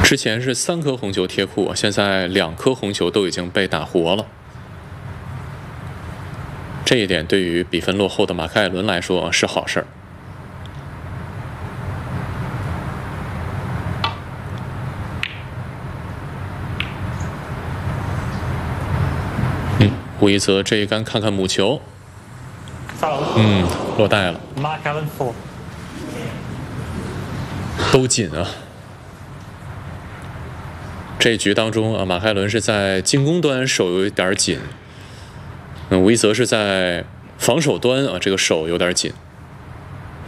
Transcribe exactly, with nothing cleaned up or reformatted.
之前是三颗红球贴库，现在两颗红球都已经被打活了。这一点对于比分落后的马克艾伦来说是好事儿。嗯，胡一泽这一杆看看母球，嗯，落袋了。都紧啊！这局当中啊，马克艾伦是在进攻端手有一点紧，那吴一泽是在防守端啊，这个手有点紧。